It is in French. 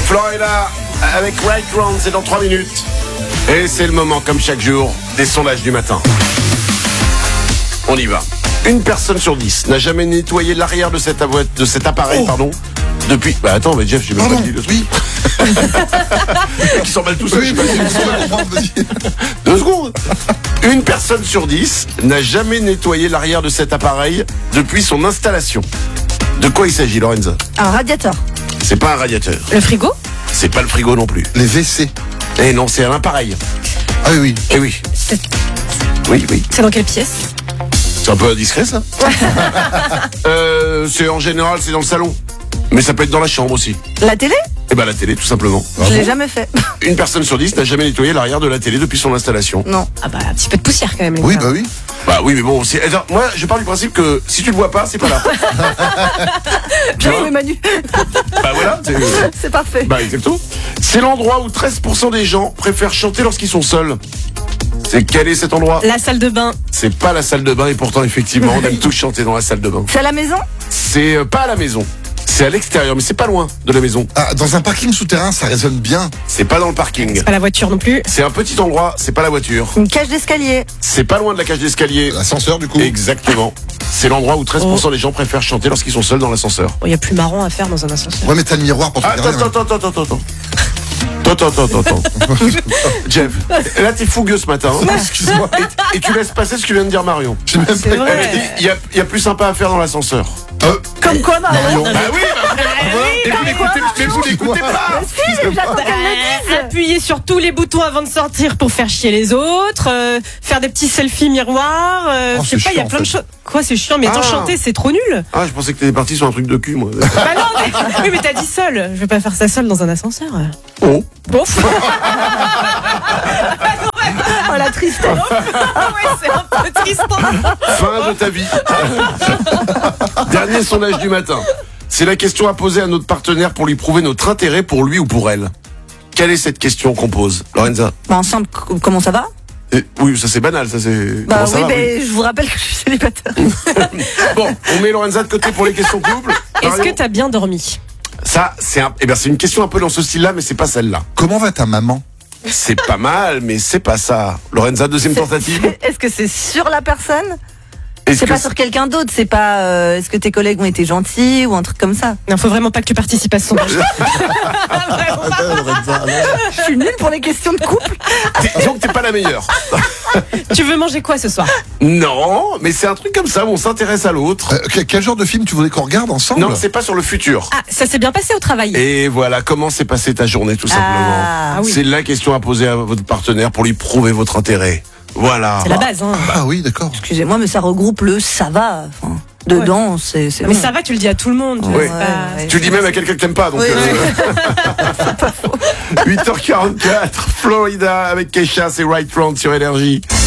Florida avec Right Round, c'est dans 3 minutes. Et c'est le moment, comme chaque jour, des sondages du matin. On y va. Une personne sur 10 n'a jamais nettoyé l'arrière de cet appareil, depuis... Bah attends, mais Jeff, j'ai même pas dit le truc. Oui. Qui s'emballe tout seul, Oui, je sais pas. vas-y. 2 secondes. Une personne sur 10 n'a jamais nettoyé l'arrière de cet appareil depuis son installation. De quoi il s'agit, Lorenza? Un radiateur. C'est pas un radiateur. Le frigo? C'est pas le frigo non plus. Les WC. Eh non, c'est un appareil. Ah oui. Eh oui. Oui. C'est dans quelle pièce? C'est un peu indiscret, ça. C'est en général, c'est dans le salon. Mais ça peut être dans la chambre aussi. La télé? Eh ben la télé, tout simplement. Je l'ai jamais fait. Une personne sur 10 n'a jamais nettoyé l'arrière de la télé depuis son installation. Non. Ah bah un petit peu de poussière quand même. les Oui, gars. bah oui. Bah oui, mais bon, moi, je pars du principe que si tu le vois pas, c'est pas là. Tu vois Oui, Manu. Bah voilà. C'est parfait. Bah exactement. C'est l'endroit où 13% des gens préfèrent chanter lorsqu'ils sont seuls. Quel est cet endroit? La salle de bain. C'est pas la salle de bain et pourtant effectivement on aime tous chanter dans la salle de bain. C'est à la maison? C'est pas à la maison. C'est à l'extérieur, mais c'est pas loin de la maison. Ah, dans un parking souterrain, ça résonne bien. C'est pas dans le parking. Pas la voiture non plus. C'est un petit endroit, c'est pas la voiture. Une cage d'escalier. C'est pas loin de la cage d'escalier. L'ascenseur, du coup. Exactement. C'est l'endroit où 13% des gens préfèrent chanter lorsqu'ils sont seuls dans l'ascenseur. Il y a plus marrant à faire dans un ascenseur. Ouais, mais t'as le miroir pour te regarder. Attends. Jeff, là t'es fougueux ce matin. Hein. Excuse-moi. Et tu laisses passer ce que vient de dire Marion. J'ai même C'est pas... vrai. Il y a plus sympa à faire dans l'ascenseur. Comme quoi, Marion? Bah oui, et vous n'écoutez pas. Si, j'attends qu'elle me dise. Appuyer sur tous les boutons avant de sortir pour faire chier les autres, faire des petits selfies miroirs, je sais c'est pas, il y a chiant, plein en de choses. Quoi, c'est chiant, mais attends, Ah. chanter, c'est trop nul. Ah, je pensais que t'étais parti sur un truc de cul, moi. Bah non, oui, mais t'as dit seul. Je vais pas faire ça seul dans un ascenseur. Oh. Bon. Oh, la tristesse. Ah ouais, c'est un peu triste. Fin de ta vie. Dernier sondage du matin. C'est la question à poser à notre partenaire pour lui prouver notre intérêt pour lui ou pour elle. Quelle est cette question qu'on pose, Lorenza? Bah, ensemble, comment ça va? Oui, ça c'est banal, ça c'est... Bah Comment ça oui, va, mais je vous rappelle que je suis célibataire. Bon, on met Lorenza de côté pour les questions couple. Est-ce Marion, que t'as bien dormi? ça, c'est c'est une question un peu dans ce style-là, mais c'est pas celle-là. Comment va ta maman? C'est pas mal, mais c'est pas ça. Lorenza, deuxième tentative. Est-ce que c'est sur la personne? Est-ce C'est que pas sur quelqu'un d'autre, c'est pas est-ce que tes collègues ont été gentils ou un truc comme ça? Non, faut vraiment pas que tu participes à ce sondage. Je suis nulle pour les questions de couple. disons que t'es pas la meilleure. Tu veux manger quoi ce soir? Non, mais c'est un truc comme ça où on s'intéresse à l'autre. Quel genre de film tu voudrais qu'on regarde ensemble? Non, c'est pas sur le futur. Ah, ça s'est bien passé au travail. Et voilà, comment s'est passée ta journée, tout simplement. Ah oui. C'est la question à poser à votre partenaire pour lui prouver votre intérêt. Voilà. C'est la base, hein. Ah oui, d'accord. Excusez-moi, mais ça regroupe le ça va. Enfin, dedans, c'est Mais bon. ça va, tu le dis à tout le monde. Oui. Ouais. Tu le dis même à quelqu'un que t'aimes pas, donc. Oui, 8h44, Florida avec Kesha, c'est Right Round sur Énergie.